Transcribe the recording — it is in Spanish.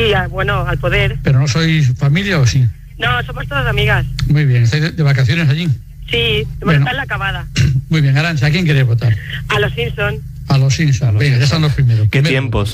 Sí, bueno, al poder. ¿Pero no sois familia o sí? No, somos todas amigas. Muy bien, ¿estáis de vacaciones allí? Sí, bueno, está en la acabada. Muy bien, Arantxa, ¿a quién queréis votar? A los Simpson. A los Simpson. Venga, ya están los primeros. ¿Qué tiempos?